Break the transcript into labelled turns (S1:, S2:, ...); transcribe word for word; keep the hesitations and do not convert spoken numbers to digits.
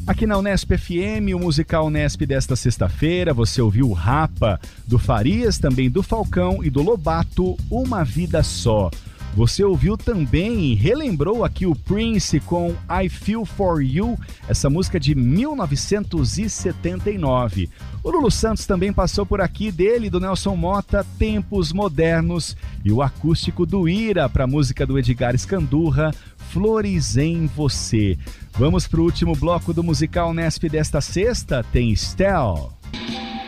S1: Aqui na Unesp F M, o musical Unesp desta sexta-feira, você ouviu o Rapa, do Farias, também do Falcão e do Lobato, Uma Vida Só. Você ouviu também e relembrou aqui o Prince com I Feel For You, essa música de mil novecentos e setenta e nove. O Lulu Santos também passou por aqui, dele, do Nelson Mota, Tempos Modernos, e o acústico do Ira para a música do Edgar Escandurra, Flores em Você. Vamos para o último bloco do musical Unesp desta sexta, tem Stell.